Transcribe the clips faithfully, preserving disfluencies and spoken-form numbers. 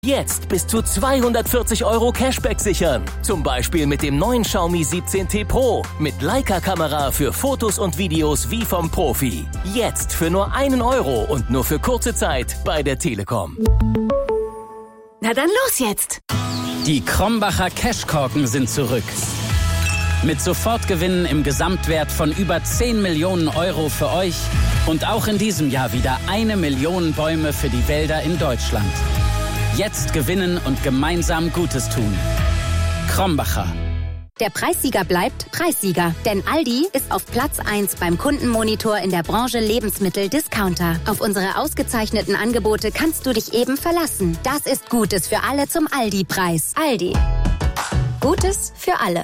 Jetzt bis zu zweihundertvierzig Euro Cashback sichern. Zum Beispiel mit dem neuen Xiaomi siebzehn T Pro. Mit Leica-Kamera für Fotos und Videos wie vom Profi. Jetzt für nur einen Euro und nur für kurze Zeit bei der Telekom. Na dann los jetzt! Die Krombacher Cashkorken sind zurück. Mit Sofortgewinnen im Gesamtwert von über zehn Millionen Euro für euch und auch in diesem Jahr wieder eine Million Bäume für die Wälder in Deutschland. Jetzt gewinnen und gemeinsam Gutes tun. Krombacher. Der Preissieger bleibt Preissieger, denn Aldi ist auf Platz eins beim Kundenmonitor in der Branche Lebensmittel-Discounter. Auf unsere ausgezeichneten Angebote kannst du dich eben verlassen. Das ist Gutes für alle zum Aldi-Preis. Aldi. Gutes für alle.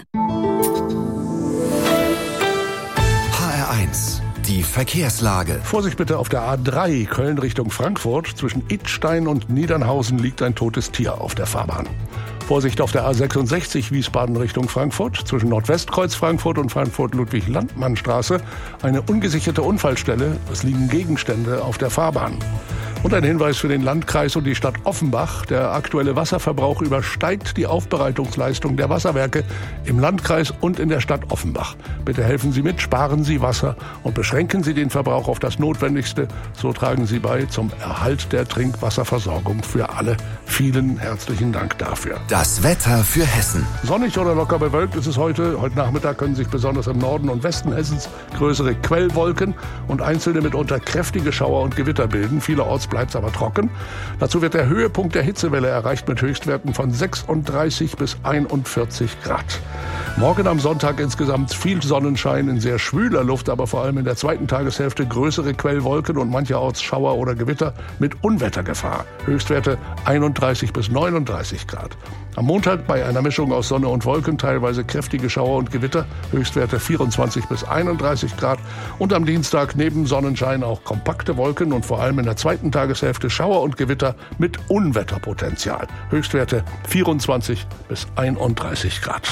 H R eins. Die Verkehrslage. Vorsicht bitte auf der A drei Köln Richtung Frankfurt. Zwischen Idstein und Niedernhausen liegt ein totes Tier auf der Fahrbahn. Vorsicht auf der A sechsundsechzig Wiesbaden Richtung Frankfurt. Zwischen Nordwestkreuz Frankfurt und Frankfurt-Ludwig-Landmann-Straße eine ungesicherte Unfallstelle. Es liegen Gegenstände auf der Fahrbahn. Und ein Hinweis für den Landkreis und die Stadt Offenbach. Der aktuelle Wasserverbrauch übersteigt die Aufbereitungsleistung der Wasserwerke im Landkreis und in der Stadt Offenbach. Bitte helfen Sie mit, sparen Sie Wasser und beschränken Sie den Verbrauch auf das Notwendigste. So tragen Sie bei zum Erhalt der Trinkwasserversorgung für alle. Vielen herzlichen Dank dafür. Das Wetter für Hessen. Sonnig oder locker bewölkt ist es heute. Heute Nachmittag können sich besonders im Norden und Westen Hessens größere Quellwolken und einzelne mitunter kräftige Schauer und Gewitter bilden. Vielerorts bleibt es aber trocken. Dazu wird der Höhepunkt der Hitzewelle erreicht mit Höchstwerten von sechsunddreißig bis einundvierzig Grad. Morgen am Sonntag insgesamt viel Sonnenschein in sehr schwüler Luft, aber vor allem in der zweiten Tageshälfte größere Quellwolken und mancherorts Schauer oder Gewitter mit Unwettergefahr. Höchstwerte einunddreißig bis neununddreißig Grad. Am Montag bei einer Mischung aus Sonne und Wolken teilweise kräftige Schauer und Gewitter, Höchstwerte vierundzwanzig bis einunddreißig Grad. Und am Dienstag neben Sonnenschein auch kompakte Wolken und vor allem in der zweiten Tageshälfte Schauer und Gewitter mit Unwetterpotenzial. Höchstwerte vierundzwanzig bis einunddreißig Grad.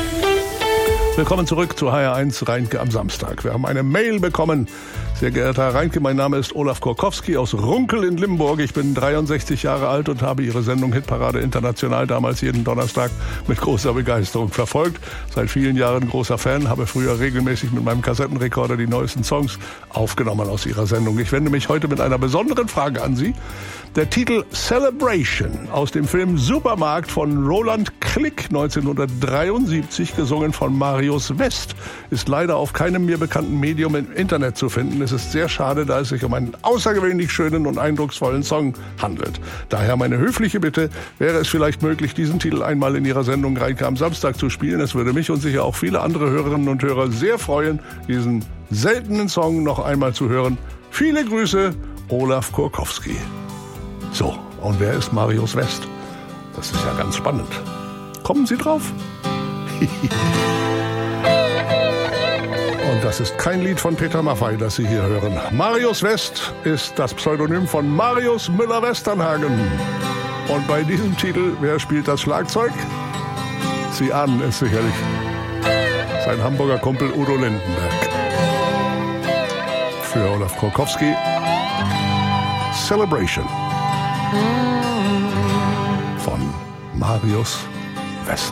Willkommen zurück zu H R eins Reinke am Samstag. Wir haben eine Mail bekommen. Sehr geehrter Herr Reinke, mein Name ist Olaf Korkowski aus Runkel in Limburg. Ich bin dreiundsechzig Jahre alt und habe Ihre Sendung Hitparade International damals jeden Donnerstag mit großer Begeisterung verfolgt. Seit vielen Jahren großer Fan, habe früher regelmäßig mit meinem Kassettenrekorder die neuesten Songs aufgenommen aus Ihrer Sendung. Ich wende mich heute mit einer besonderen Frage an Sie. Der Titel Celebration aus dem Film Supermarkt von Roland Klick neunzehnhundertdreiundsiebzig, gesungen von Marius West, ist leider auf keinem mir bekannten Medium im Internet zu finden. Es ist sehr schade, da es sich um einen außergewöhnlich schönen und eindrucksvollen Song handelt. Daher meine höfliche Bitte, wäre es vielleicht möglich, diesen Titel einmal in Ihrer Sendung Reinke am Samstag zu spielen. Es würde mich und sicher auch viele andere Hörerinnen und Hörer sehr freuen, diesen seltenen Song noch einmal zu hören. Viele Grüße, Olaf Korkowski. So, und wer ist Marius West? Das ist ja ganz spannend. Kommen Sie drauf? Und das ist kein Lied von Peter Maffay, das Sie hier hören. Marius West ist das Pseudonym von Marius Müller-Westernhagen. Und bei diesem Titel, wer spielt das Schlagzeug? Sie ahnen es sicherlich. Sein Hamburger Kumpel Udo Lindenberg. Für Olaf Korkowski, Celebration von Marius